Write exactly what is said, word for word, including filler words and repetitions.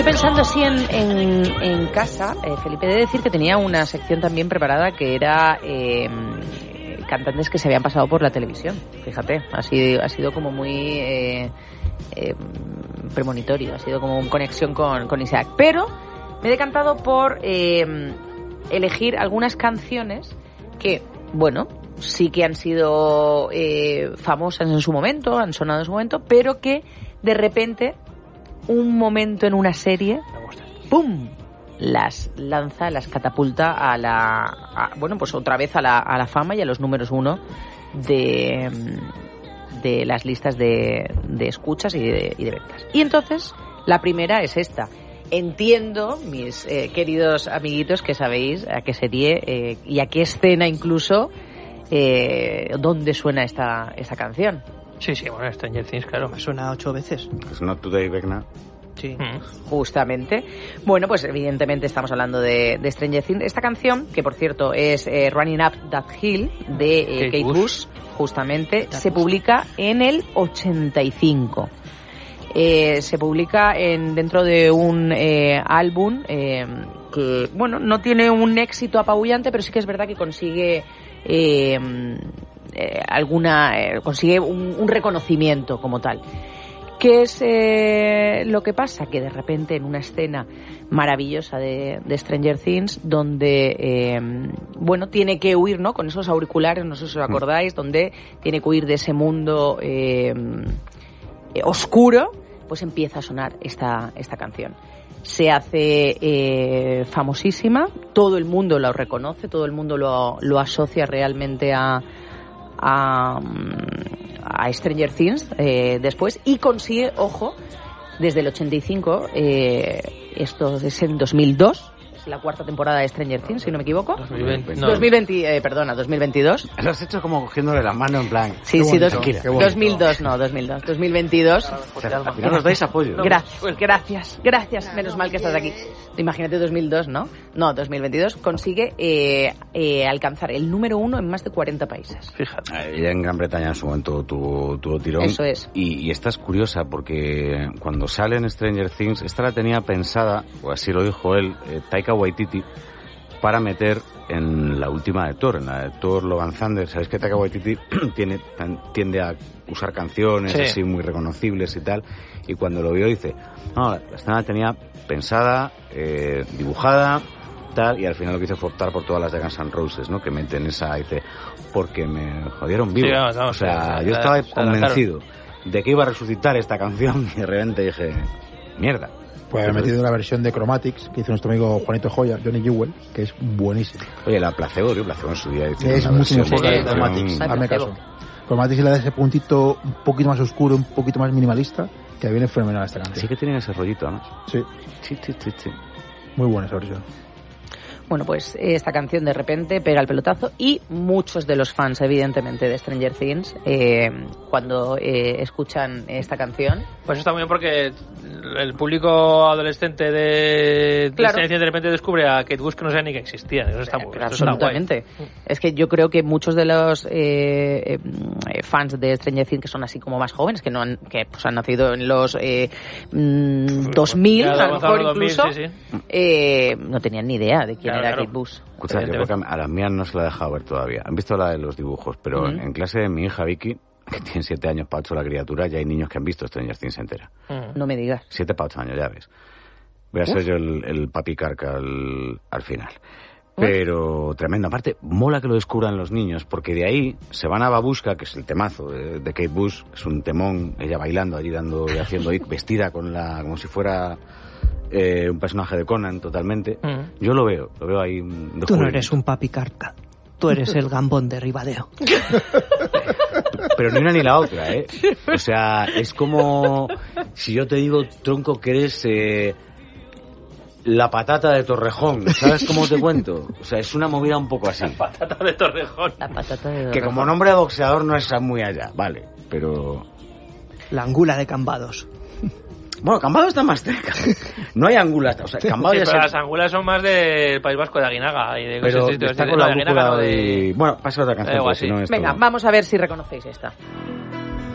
estoy pensando así en, en, en casa, eh, Felipe, de decir que tenía una sección también preparada que era eh, cantantes que se habían pasado por la televisión. Fíjate, ha sido, ha sido como muy eh, eh, premonitorio, ha sido como una conexión con, con Isaac. Pero me he decantado por eh, elegir algunas canciones que, bueno, sí que han sido eh, famosas en su momento, han sonado en su momento, pero que de repente un momento en una serie, ¡pum!, las lanza, las catapulta a la, a, bueno, pues otra vez a la, a la fama y a los números uno de, de las listas de, de escuchas y de, y de ventas. Y entonces, la primera es esta. Entiendo, mis eh, queridos amiguitos, que sabéis a qué serie eh, y a qué escena incluso, eh, dónde suena esta, esta canción. Sí, sí, bueno, Stranger Things, claro. Me suena ocho veces. It's Not Today, Vecna. Sí. Mm. Justamente. Bueno, pues evidentemente estamos hablando de, de Stranger Things. Esta canción, que por cierto es eh, Running Up That Hill, de eh, Kate, Kate Bush, Bush, justamente, That se Bush. publica en el ochenta y cinco. Eh, se publica en, dentro de un eh, álbum eh, que, bueno, no tiene un éxito apabullante, pero sí que es verdad que consigue... Eh, Eh, alguna eh, consigue un, un reconocimiento como tal. ¿Qué es eh, lo que pasa? Que de repente en una escena maravillosa de, de Stranger Things, donde eh, bueno, tiene que huir, ¿no?, con esos auriculares, no sé si os acordáis, donde tiene que huir de ese mundo eh, eh, oscuro, pues empieza a sonar esta, esta canción. Se hace eh, famosísima, todo el mundo lo reconoce, todo el mundo lo, lo asocia realmente a A, a Stranger Things eh, después, y consigue, ojo, desde el ochenta y cinco, eh, esto es en dos mil dos, es la cuarta temporada de Stranger Things, si no me equivoco. dos mil veinte, no. dos mil veinte, eh, perdona, dos mil veintidós. Lo has hecho como cogiéndole la mano en plan. Sí, qué sí, bonito, dos, qué bonito. dos mil dos, no, dos mil dos, dos mil veintidós. O sea, al final nos dais apoyo. Gracias, gracias, gracias, menos mal que estás aquí. Imagínate dos mil dos, ¿no? No, dos mil veintidós consigue eh, eh, alcanzar el número uno en más de cuarenta países. Fíjate. Ella en Gran Bretaña en su momento tuvo, tuvo tirón. Eso es. Y, y esta es curiosa porque cuando sale en Stranger Things, esta la tenía pensada, o así lo dijo él, eh, Taika Waititi, para meter en la última de Thor, en la de Thor Love and Thunder. Sabéis que Taika Waititi tiene, tiende a usar canciones sí. así muy reconocibles y tal, y cuando lo vio dice, no, la escena la tenía pensada, eh, dibujada, tal, y al final lo que hizo fue optar por todas las de Guns N' Roses, ¿no?, que meten esa, dice, porque me jodieron vivo. Sí, vamos, vamos, o sea, sí, yo sí, estaba sí, convencido de que iba a resucitar esta canción y de repente dije, mierda. Pues he metido la versión de Chromatics que hizo nuestro amigo Juanito Joya, Johnny Jewel, que es buenísima. Oye, la Placebo, tío, Placebo en su día hizo Es una mucho versión mejor de que canción. Chromatics, Ay, hazme Placebo. caso. Chromatics le da ese puntito un poquito más oscuro, un poquito más minimalista, que viene fenomenal esta canción. Sí que tienen ese rollito, ¿no? Sí, Sí, sí, sí, sí. muy buena esa versión. Bueno, pues esta canción de repente pega el pelotazo y muchos de los fans, evidentemente, de Stranger Things, eh, cuando eh, escuchan esta canción... Pues está muy bien porque el público adolescente de, de Claro. Stranger Things de repente descubre a Kate Bush que no sabe ni que existían. Eso está muy bien. Eso está Absolutamente. Es que yo creo que muchos de los eh, eh, fans de Stranger Things que son así como más jóvenes, que no han, que pues han nacido en los eh, mm, dos mil, Ya, a lo mejor dos mil, incluso, sí, sí. Eh, no tenían ni idea de quién Claro, era claro. Kate Bush. Escucha, yo creo que a las mías no se la he dejado ver todavía. Han visto la de los dibujos, pero Ujú. en clase de mi hija Vicky, que tiene siete años para ocho la criatura, ya hay niños que han visto Stranger Things entera. Mm. No me digas. Siete para ocho años, ya ves. Voy a ser yo el, el papi carca al, al final. Pero tremendo. Aparte, mola que lo descubran los niños, porque de ahí se van a Babushka, que es el temazo de, de Kate Bush, es un temón, ella bailando allí, dando y haciendo ahí, vestida con la, como si fuera eh, un personaje de Conan totalmente. Mm. Yo lo veo, lo veo ahí. de Tú no juvenil. eres un papi carca. Tú eres el Gambón de Ribadeo. Pero ni una ni la otra, ¿eh? O sea, es como si yo te digo, tronco, que eres eh, la patata de Torrejón. ¿Sabes cómo te cuento? O sea, es una movida un poco así. Patata de Torrejón. La patata de Que como nombre de boxeador no es muy allá, vale. Pero... La angula de Cambados. Bueno, Cambado está más cerca. No hay angulas. O sea, Cambado Sí, ya pero se... las angulas son más del País Vasco, de Aguinaga. Y de Pero esos sitios. está No, con la de Aguinaga brújula no, de- de... Bueno, pasa otra Da canción, igual, porque si sí. no es Venga, todo. vamos a ver si reconocéis esta.